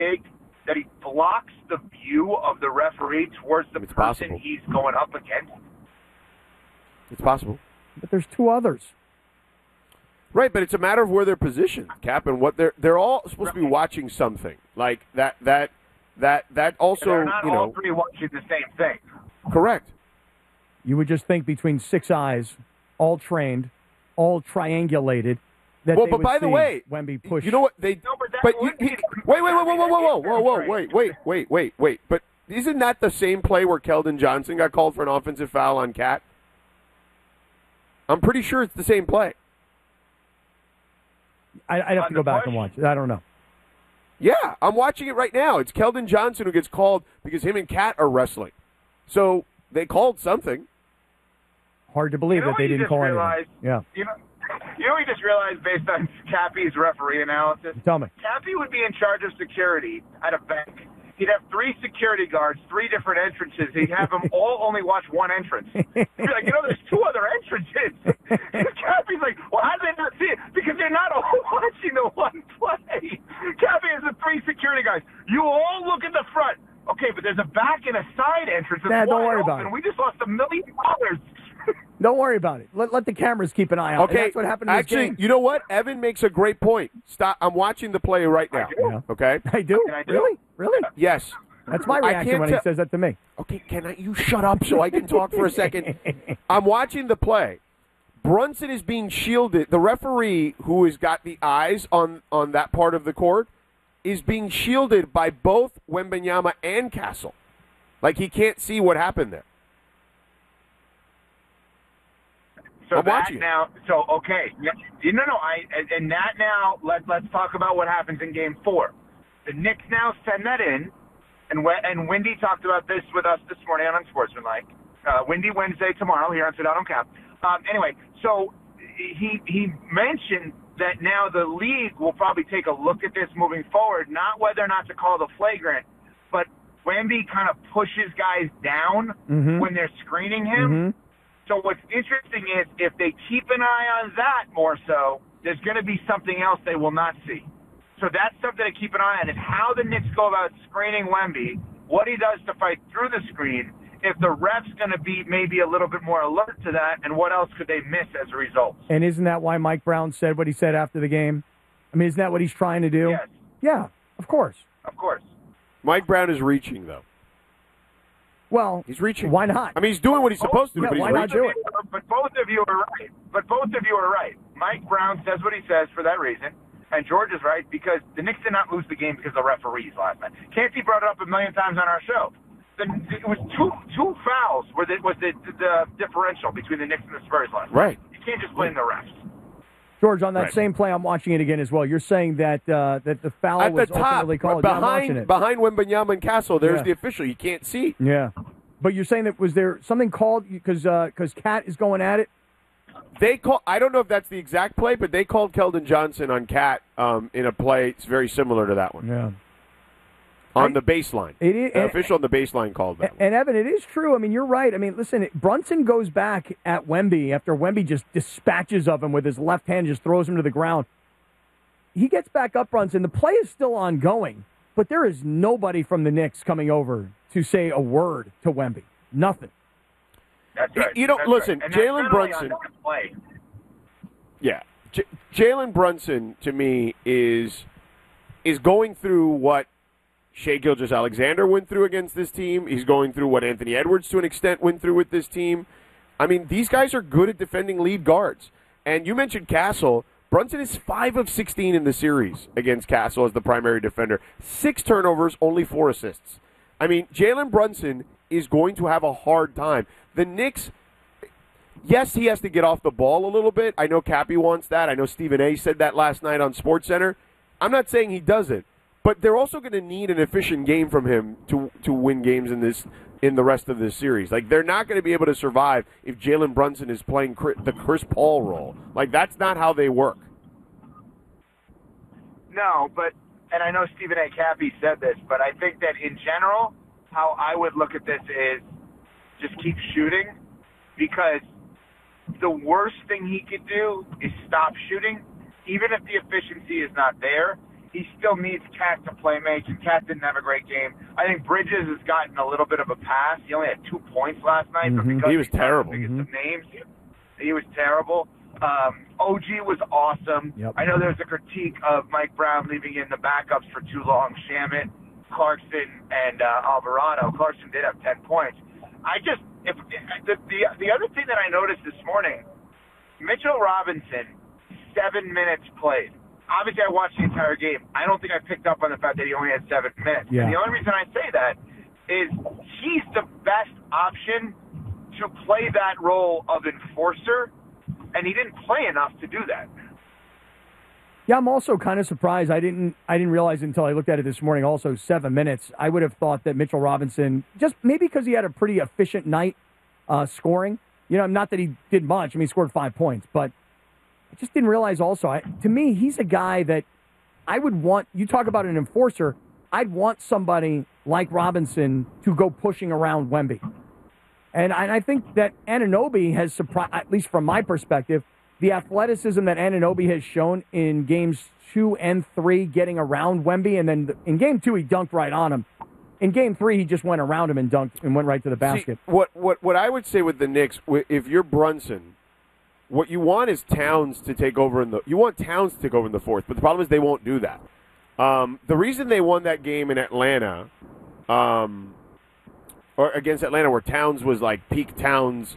big that he blocks the view of the referee towards the person possible. he's going up against? It's possible. But there's two others. Right, but it's a matter of where they're positioned, Cap, and what they're all supposed to be watching something like that also. They're not all three watching the same thing. Correct. You would just think between six eyes, all trained, all triangulated. That Well, they but would by the see way, Wemby push. You know what they? No, but that But would be- wait. But isn't that the same play where Keldon Johnson got called for an offensive foul on Cat? I'm pretty sure it's the same play. I'd have to go back and watch it. I don't know. Yeah, I'm watching it right now. It's Keldon Johnson who gets called because him and Cat are wrestling. So they called something. Hard to believe that they didn't call anything. Yeah. You know, we just realized based on Cappy's referee analysis. Tell me. Cappy would be in charge of security at a bank. He'd have 3 security guards, 3 different entrances. He'd have them all only watch one entrance. He'd be like, there's 2 other entrances. Cappy's like, well, how do they not see it? Because they're not all watching the one play. Cappy has the 3 security guys. You all look at the front. Okay, but there's a back and a side entrance. Nah, don't worry about it. We just lost $1 million. Don't worry about it. Let the cameras keep an eye out. Okay, And that's what happened in this actually, game. you know what? Evan makes a great point. Stop. I'm watching the play right now. Yeah. Okay? I do. I do? Really? Really? Yes. That's my I reaction can't when he tell- says that to me. Okay, can you shut up so I can talk for a second? I'm watching the play. Brunson is being shielded. The referee, who has got the eyes on that part of the court, is being shielded by both Wembanyama and Castle. Like he can't see what happened there. So I'm that watching it. now, okay, and that now. Let's talk about what happens in Game 4. The Knicks now send that in, and Wendy talked about this with us this morning on Unsportsmanlike. Wendy Wednesday tomorrow here on Sit Down on Cap. Anyway, so he mentioned that now the league will probably take a look at this moving forward, not whether or not to call the flagrant, but Wemby kind of pushes guys down when they're screening him. So what's interesting is if they keep an eye on that more so, there's going to be something else they will not see. So that's something to keep an eye on, is how the Knicks go about screening Wemby, what he does to fight through the screen, if the ref's going to be maybe a little bit more alert to that, and what else could they miss as a result. And isn't that why Mike Brown said what he said after the game? I mean, isn't that what he's trying to do? Yes. Yeah, of course. Of course. Mike Brown is reaching, though. Well, He's reaching. why not? I mean, he's doing what he's supposed to do, Yeah, but he's why not reaching. do it? But both of you are right. Mike Brown says what he says for that reason, and George is right because the Knicks did not lose the game because of the referees last night. Canty brought it up a million times on our show. It was two fouls was the differential between the Knicks and the Spurs last night. Right. You can't just blame the refs. George, on that Right. same play, I'm watching it again as well. You're saying that that the foul At was the top, ultimately called. Yeah, I'm watching behind it. Wembanyama and Castle, there's Yeah. the official. You can't see. Yeah, but you're saying that was there something called because Cat is going at it? They call. I don't know if that's the exact play, but they called Keldon Johnson on Cat in a play. It's very similar to that one. Yeah. On the baseline. It is, The official on the baseline called that one. And Evan, it is true. I mean, you're right. I mean, listen, Brunson goes back at Wemby after Wemby just dispatches of him with his left hand, just throws him to the ground. He gets back up, Brunson. The play is still ongoing, but there is nobody from the Knicks coming over to say a word to Wemby. Nothing. That's right. You know, That's listen, right. And that's Jalen not only Brunson- on that play. Yeah. Jalen Brunson, to me, is going through what Shai Gilgeous-Alexander went through against this team. He's going through what Anthony Edwards, to an extent, went through with this team. I mean, these guys are good at defending lead guards. And you mentioned Castle. Brunson is 5 of 16 in the series against Castle as the primary defender. 6 turnovers, only 4 assists. I mean, Jalen Brunson is going to have a hard time. The Knicks, yes, he has to get off the ball a little bit. I know Cappy wants that. I know Stephen A. said that last night on SportsCenter. I'm not saying he doesn't. But they're also going to need an efficient game from him to win games in the rest of this series. Like, they're not going to be able to survive if Jalen Brunson is playing the Chris Paul role. Like, that's not how they work. No, and I know Stephen A. Cappy said this, but I think that in general, how I would look at this is just keep shooting, because the worst thing he could do is stop shooting, even if the efficiency is not there. he still needs Cat to play make, and Cat didn't have a great game. I think Bridges has gotten a little bit of a pass. He only had 2 points last night, but because He was terrible. Some names, he was terrible. OG was awesome. Yep. I know there's a critique of Mike Brown leaving in the backups for too long. Shamit, Clarkson, and Alvarado. Clarkson did have 10 points. The other thing that I noticed this morning, Mitchell Robinson, 7 minutes played. Obviously, I watched the entire game. I don't think I picked up on the fact that he only had 7 minutes. Yeah. And the only reason I say that is he's the best option to play that role of enforcer, and he didn't play enough to do that. Yeah, I'm also kind of surprised. I didn't realize until I looked at it this morning. Also, 7 minutes. I would have thought that Mitchell Robinson, just maybe because he had a pretty efficient night scoring. You know, not that he did much. I mean, he scored 5 points, but I just didn't realize also. To me, he's a guy that I would want. You talk about an enforcer. I'd want somebody like Robinson to go pushing around Wemby. And I think that Anunoby has surprised, at least from my perspective, the athleticism that Anunoby has shown in games 2 and 3, getting around Wemby, and then in game 2 he dunked right on him. In game 3 he just went around him and dunked and went right to the basket. See, what I would say with the Knicks, if you're Brunson, what you want is Towns to take over in the fourth, but the problem is they won't do that. The reason they won that game in Atlanta, or against Atlanta, where Towns was like peak Towns,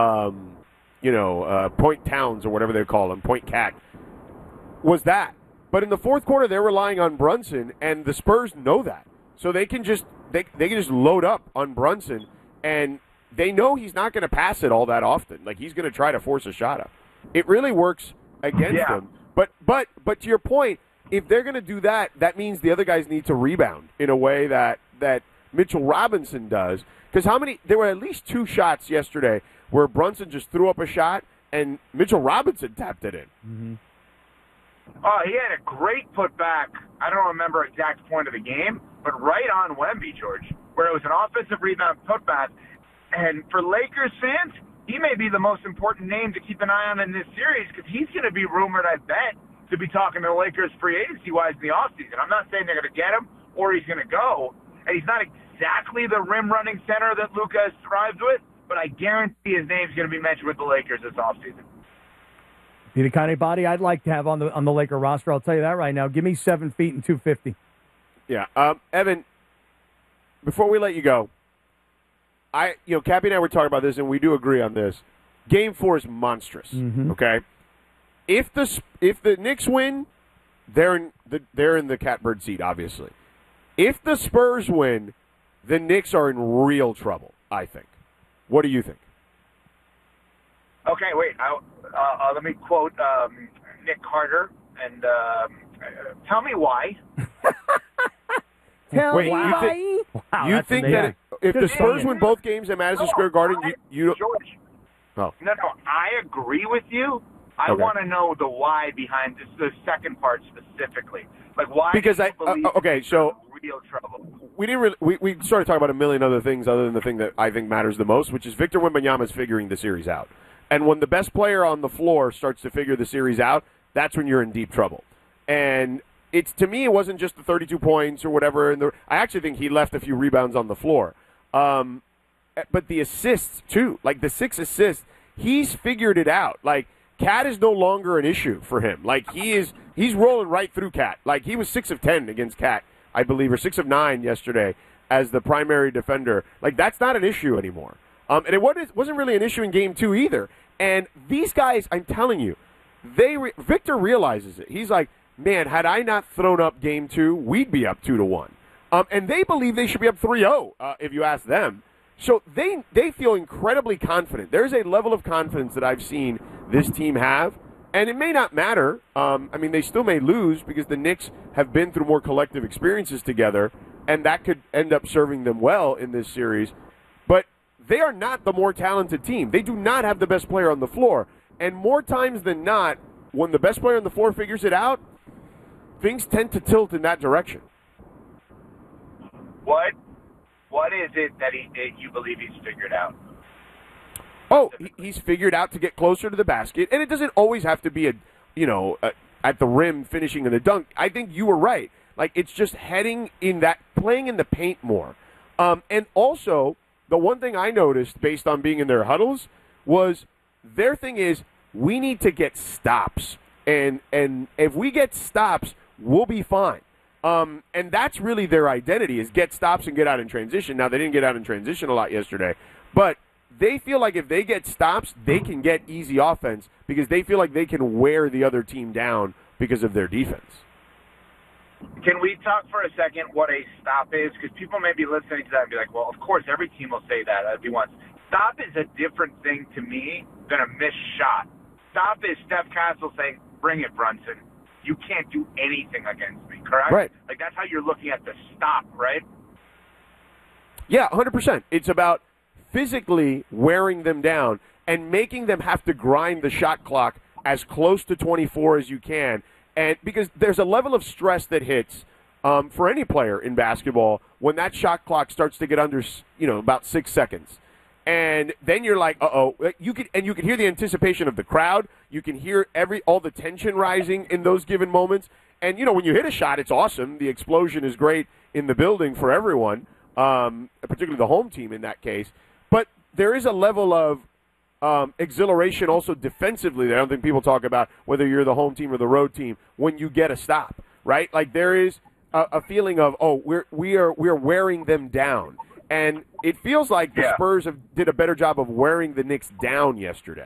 Point Towns or whatever they call him, Point Cat, was that. But in the fourth quarter, they're relying on Brunson, and the Spurs know that, so they can just load up on Brunson, and they know he's not going to pass it all that often. Like, he's going to try to force a shot up. It really works against them. But to your point, if they're going to do that, that means the other guys need to rebound in a way that Mitchell Robinson does. Because there were at least 2 shots yesterday where Brunson just threw up a shot and Mitchell Robinson tapped it in. Mm-hmm. Oh, he had a great putback. I don't remember exact point of the game, but right on Wemby, George, where it was an offensive rebound putback. And for Lakers fans, he may be the most important name to keep an eye on in this series because he's going to be rumored, I bet, to be talking to the Lakers free agency-wise in the offseason. I'm not saying they're going to get him or he's going to go, and he's not exactly the rim-running center that Luka has thrived with, but I guarantee his name's going to be mentioned with the Lakers this offseason. Be the kind of body I'd like to have on the Laker roster. I'll tell you that right now. Give me 7 feet and 250. Yeah, Evan. Before we let you go, Cappy and I were talking about this, and we do agree on this. Game 4 is monstrous. Mm-hmm. Okay, if the Knicks win, they're in the catbird seat, obviously. If the Spurs win, the Knicks are in real trouble, I think. What do you think? Okay, wait. Let me quote Nick Carter and tell me why. Tell wait, me why? You think that if the Spurs win both games at Madison Square Garden, you George. Oh. No, I agree with you. I want to know the why behind this, the second part specifically. Like, why? Because do you believe okay, so real trouble. We didn't really. We started talking about a million other things other than the thing that I think matters the most, which is Victor Wembanyama's figuring the series out. And when the best player on the floor starts to figure the series out, that's when you're in deep trouble. And to me, it wasn't just the 32 points or whatever. I actually think he left a few rebounds on the floor. But the assists too, like the 6 assists, he's figured it out. Like, Cat is no longer an issue for him. Like, he's rolling right through Cat. Like, he was 6 of 10 against Cat, I believe, or 6 of 9 yesterday as the primary defender. Like, that's not an issue anymore. And it wasn't really an issue in Game 2 either. And these guys, I'm telling you, Victor realizes it. He's like, man, had I not thrown up Game 2, we'd be up 2-1. And they believe they should be up 3-0 if you ask them. So they feel incredibly confident. There's a level of confidence that I've seen this team have, and it may not matter. They still may lose because the Knicks have been through more collective experiences together, and that could end up serving them well in this series. But they are not the more talented team. They do not have the best player on the floor. And more times than not, when the best player on the floor figures it out, things tend to tilt in that direction. What is it that you believe he's figured out? Oh, he's figured out to get closer to the basket, and it doesn't always have to be at the rim, finishing in the dunk. I think you were right. Like, it's just playing in the paint more. And also, the one thing I noticed based on being in their huddles was their thing is we need to get stops. And if we get stops, we'll be fine. And that's really their identity, is get stops and get out in transition. Now, they didn't get out in transition a lot yesterday, but they feel like if they get stops, they can get easy offense because they feel like they can wear the other team down because of their defense. Can we talk for a second what a stop is? Because people may be listening to that and be like, well, of course, every team will say that at once. Stop is a different thing to me than a missed shot. Stop is Steph Castle saying, bring it, Brunson. You can't do anything against me, correct? Right. Like, that's how you're looking at the stop, right? Yeah, 100%. It's about physically wearing them down and making them have to grind the shot clock as close to 24 as you can. And because there's a level of stress that hits for any player in basketball when that shot clock starts to get under, about 6 seconds. And then you're like, uh-oh. You can hear the anticipation of the crowd. You can hear all the tension rising in those given moments. And, when you hit a shot, it's awesome. The explosion is great in the building for everyone, particularly the home team in that case. But there is a level of exhilaration also defensively that I don't think people talk about, whether you're the home team or the road team, when you get a stop, right? Like, there is a feeling of, we are wearing them down. And it feels like the Spurs did a better job of wearing the Knicks down yesterday.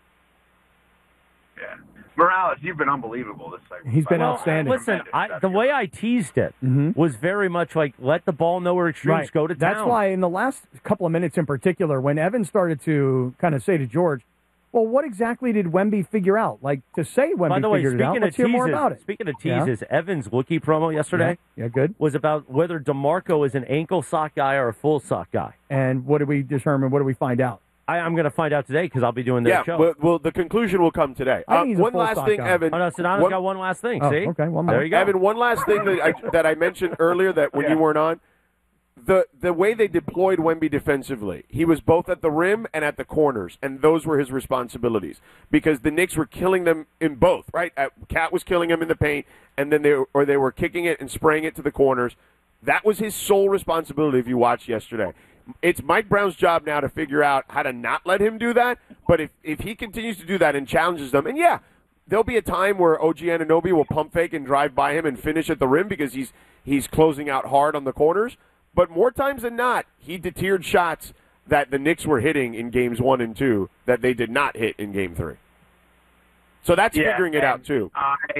Yeah. Morales, you've been unbelievable this segment. He's been outstanding. Listen, the way I teased it was very much like, let the ball know where extremes go to town. That's why in the last couple of minutes in particular, when Evan started to kind of say to George, well, what exactly did Wemby figure out? Like, to say Wemby figured it out, let's hear more about it. Speaking of teases, Evan's Wookiee promo yesterday good. was about whether DeMarco is an ankle sock guy or a full sock guy. And what do we determine? What do we find out? I'm going to find out today because I'll be doing their show. Well, the conclusion will come today. I think he's a one full last sock thing, guy. Evan. Oh, no, Sedano's got one last thing. See? Okay, one more. There you go. Evan, one last thing that I mentioned earlier that when you weren't on, the way they deployed Wemby defensively, he was both at the rim and at the corners, and those were his responsibilities because the Knicks were killing them in both, right? Cat was killing him in the paint, and then they were kicking it and spraying it to the corners. That was his sole responsibility if you watched yesterday. It's Mike Brown's job now to figure out how to not let him do that, but if he continues to do that and challenges them, and there'll be a time where OG Anunoby will pump fake and drive by him and finish at the rim because he's closing out hard on the corners. But more times than not, he deterred shots that the Knicks were hitting in games 1 and 2 that they did not hit in game 3. So that's figuring it out too.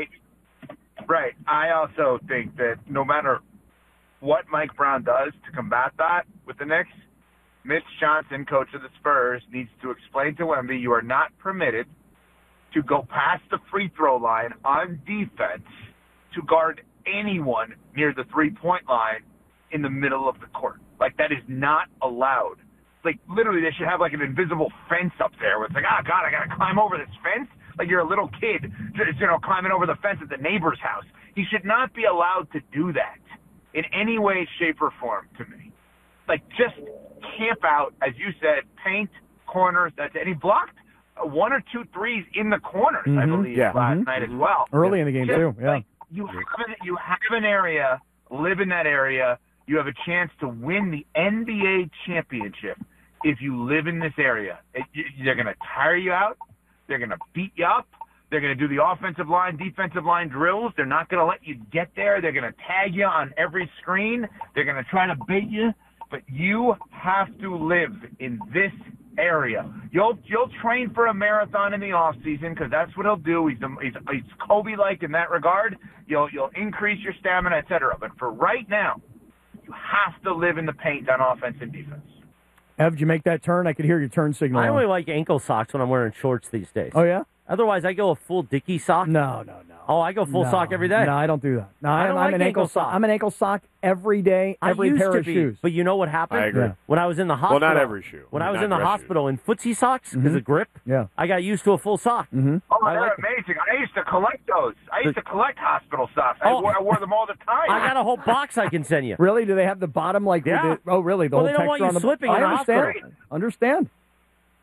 I also think that no matter what Mike Brown does to combat that with the Knicks, Mitch Johnson, coach of the Spurs, needs to explain to Wemby you are not permitted to go past the free throw line on defense to guard anyone near the three-point line in the middle of the court. Like, that is not allowed. Like, literally, they should have, like, an invisible fence up there where it's like, oh, God, I got to climb over this fence? Like you're a little kid, climbing over the fence at the neighbor's house. He should not be allowed to do that in any way, shape, or form to me. Like, just camp out, as you said, paint, corners, that's it. And he blocked 1 or 2 threes in the corners, I believe, last night as well. Early in the game, too, Like, you have an area, live in that area, you have a chance to win the NBA championship if you live in this area. They're going to tire you out. They're going to beat you up. They're going to do the offensive line, defensive line drills. They're not going to let you get there. They're going to tag you on every screen. They're going to try to bait you. But you have to live in this area. You'll train for a marathon in the off season because that's what he'll do. He's Kobe-like in that regard. You'll increase your stamina, etc. But for right now, you have to live in the paint on offense and defense. Ev, did you make that turn? I could hear your turn signal. I only like ankle socks when I'm wearing shorts these days. Oh, yeah? Otherwise, I go a full Dickie sock. No. Oh, I go full sock every day. No, I don't do that. No, I don't I'm like an ankle sock. I'm an ankle sock every day, every pair of shoes. But you know what happened? I agree. When I was in the hospital. Well, not every shoe. When I was in the hospital in footsie socks because of grip, I got used to a full sock. Oh, they're amazing. I used to collect those. I used to collect hospital socks. I wore them all the time. I got a whole box I can send you. Really? Do they have the bottom like? Yeah. Really? The Well, whole they don't want texture you on the slipping I in the understand. hospital. Understand.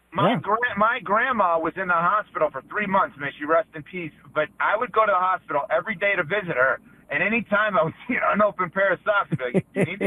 My grandma was in the hospital for 3 months. May she rest in peace. But I would go to the hospital every day to visit her, and any time I would see an unopened pair of socks, I'd be like, "You need